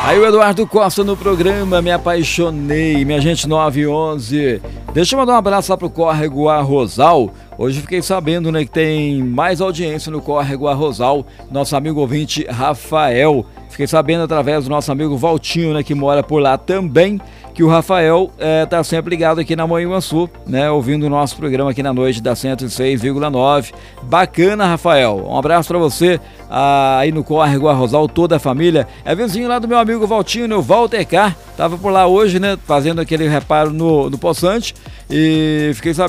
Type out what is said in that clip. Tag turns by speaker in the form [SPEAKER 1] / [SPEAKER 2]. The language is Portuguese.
[SPEAKER 1] Aí o Eduardo Costa no programa Me Apaixonei, minha gente, 911. Deixa eu mandar um abraço lá pro Córrego Arrozal. Hoje fiquei sabendo, né, que tem mais audiência no Córrego Arrozal, nosso amigo ouvinte Rafael. Fiquei sabendo através do nosso amigo Valtinho, né, que mora por lá também, que o Rafael tá sempre ligado aqui na Manhuaçu, né, ouvindo o nosso programa aqui na noite da 106,9. Bacana, Rafael. Um abraço pra você aí no Córrego Arrozal, toda a família. É vizinho lá do meu amigo Valtinho, né, o Walter K. Tava por lá hoje, né, fazendo aquele reparo no poçante, e fiquei sabendo